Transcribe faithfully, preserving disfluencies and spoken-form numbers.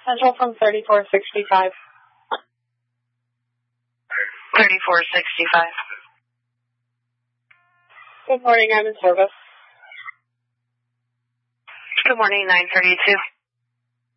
Central from thirty-four sixty-five. thirty-four sixty-five. Good morning, I'm in service. Good morning, nine thirty-two.